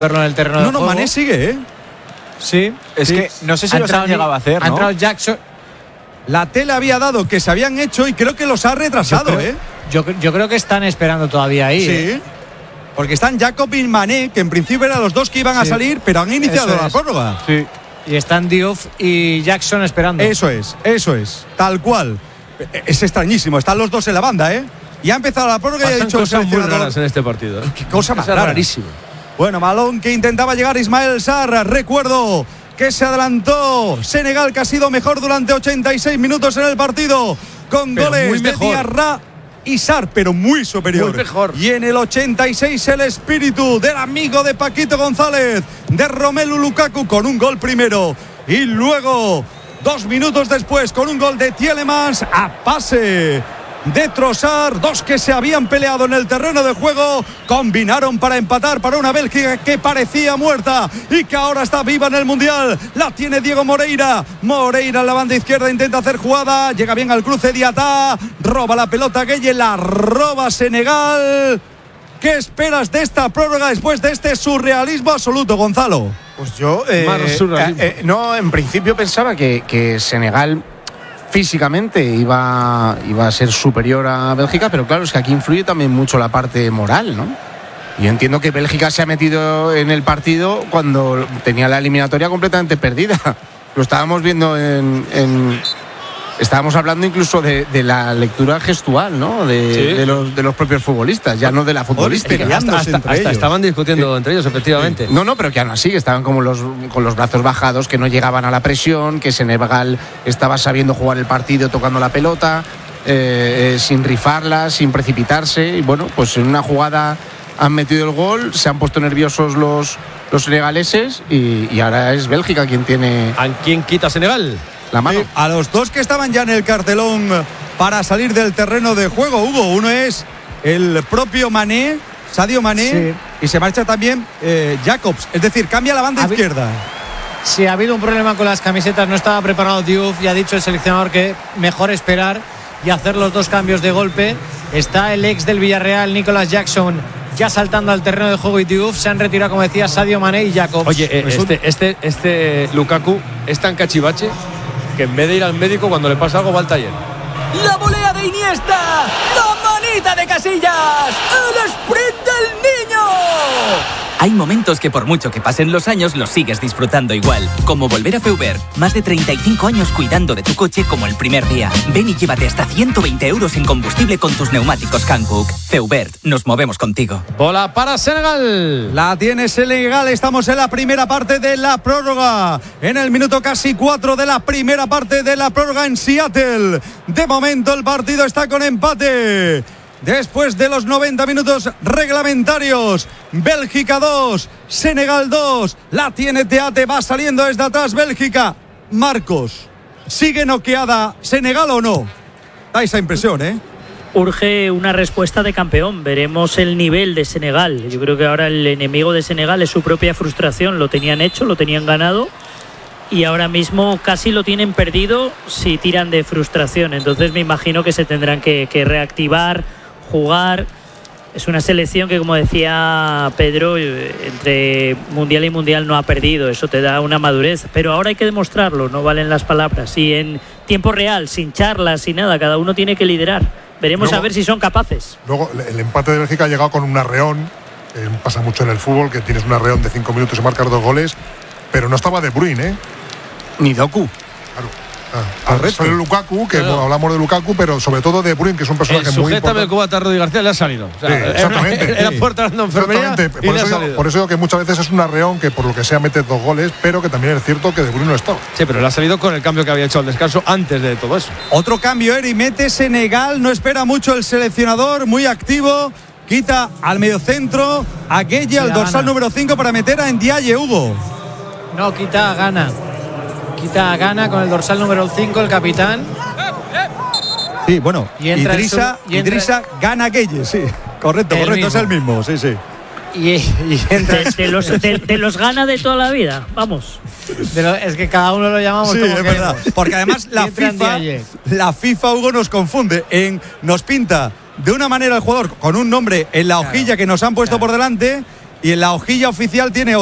verlo en el terreno de juego. No, Mané sigue, ¿eh? Sí. Es que no sé si los han llegado a hacer, ¿no? Ha entrado Jackson. La tele había dado que se habían hecho y creo que los ha retrasado, Yo creo que están esperando todavía ahí. Sí. Porque están Jacob y Mané, que en principio eran los dos que iban a salir, pero han iniciado la prórroga. Sí. Y están Diouf y Jackson esperando. Eso es. Tal cual. Es extrañísimo. Están los dos en la banda, ¿eh? Y ha empezado la prórroga y ha dicho el cosas muy seleccionador. raras en este partido. Qué cosa más Es rara. rarísimo. Bueno, balón que intentaba llegar Ismael Sarr. Recuerdo que se adelantó Senegal, que ha sido mejor durante 86 minutos en el partido, con pero goles de Diarra y Sarr, pero muy superior. Muy mejor. Y en el 86 el espíritu del amigo de Paquito González, de Romelu Lukaku, con un gol primero. Y luego, 2 minutos después, con un gol de Tielemans a pase de Trossard. Dos que se habían peleado en el terreno de juego combinaron para empatar para una Bélgica que parecía muerta y que ahora está viva en el Mundial. La tiene Diego Moreira en la banda izquierda, intenta hacer jugada, llega bien al cruce Diatá, roba la pelota Gueye, la roba Senegal. ¿Qué esperas de esta prórroga después de este surrealismo absoluto, Gonzalo? Pues yo no, en principio pensaba que Senegal físicamente iba a ser superior a Bélgica, pero claro, es que aquí influye también mucho la parte moral, ¿no? Yo entiendo que Bélgica se ha metido en el partido cuando tenía la eliminatoria completamente perdida. Lo estábamos viendo estábamos hablando incluso de la lectura gestual, ¿no? De los propios futbolistas, ya no de la futbolística. Hasta estaban discutiendo entre ellos, efectivamente. No, pero que aún así estaban como con los brazos bajados, que no llegaban a la presión, que Senegal estaba sabiendo jugar el partido, tocando la pelota, sin rifarla, sin precipitarse. Y bueno, pues en una jugada han metido el gol, se han puesto nerviosos los senegaleses y ahora es Bélgica quien tiene... ¿A quién quita Senegal? La mano. A los dos que estaban ya en el cartelón para salir del terreno de juego, Hugo. Uno es el propio Mané, Sadio Mané, y se marcha también Jacobs. Es decir, cambia la banda izquierda. Sí, ha habido un problema con las camisetas. No estaba preparado Diouf y ha dicho el seleccionador que mejor esperar y hacer los dos cambios de golpe. Está el ex del Villarreal, Nicolas Jackson, ya saltando al terreno de juego, y Diouf. Se han retirado, como decía, Sadio Mané y Jacobs. Oye, este Lukaku es tan cachivache que en vez de ir al médico cuando le pasa algo va al taller. La volea de Iniesta, la manita de Casillas, el sprint del niño. Hay momentos que por mucho que pasen los años los sigues disfrutando igual, como volver a Feubert. Más de 35 años cuidando de tu coche como el primer día. Ven y llévate hasta 120 euros en combustible con tus neumáticos Hankook. Feubert, nos movemos contigo. Bola para Senegal. La tiene Senegal. Estamos en la primera parte de la prórroga. En el minuto casi 4 de la primera parte de la prórroga en Seattle. De momento el partido está con empate. Después de los 90 minutos reglamentarios, Bélgica 2, Senegal 2. La tiene Teate, va saliendo desde atrás Bélgica. Marcos, ¿sigue noqueada Senegal o no? Da esa impresión, ¿eh? Urge una respuesta de campeón. Veremos el nivel de Senegal. Yo creo que ahora el enemigo de Senegal es su propia frustración. Lo tenían hecho, lo tenían ganado, y ahora mismo casi lo tienen perdido si tiran de frustración. Entonces me imagino que se tendrán que reactivar, jugar. Es una selección que, como decía Pedro, entre mundial y mundial no ha perdido. Eso te da una madurez, pero ahora hay que demostrarlo. No valen las palabras, y en tiempo real, sin charlas, sin nada. Cada uno tiene que liderar. Veremos luego, a ver si son capaces. Luego el empate de Bélgica ha llegado con un arreón. Pasa mucho en el fútbol, que tienes un arreón de 5 minutos y marcas 2 goles, pero no estaba De Bruyne, ¿eh? Ni Doku. Claro. Sale Lukaku, que hablamos de Lukaku, pero sobre todo de Bruyne, que es un personaje muy importante. El cubata Rudy García le ha salido. O sea, sí, exactamente. Era puerta de enfermería y le ha salido. Por eso digo que muchas veces es un arreón que por lo que sea mete 2 goles, pero que también es cierto que De Bruyne no estaba. Sí, pero le ha salido con el cambio que había hecho al descanso antes de todo eso. Otro cambio, Eri, mete Senegal, no espera mucho el seleccionador, muy activo. Quita al mediocentro a Gueye, al dorsal número 5, para meter a Ndiaye, Hugo. No, quita a Gana. Quita a Gana con el dorsal número 5, el capitán. Sí, bueno, Idrissa Gana Gueye, sí. Correcto, es el mismo, sí. Y de los Gana de toda la vida, vamos. Es que cada uno lo llamamos como es verdad. Porque además la FIFA, Hugo, nos confunde. Nos pinta de una manera el jugador con un nombre en la hojilla que nos han puesto por delante, y en la hojilla oficial tiene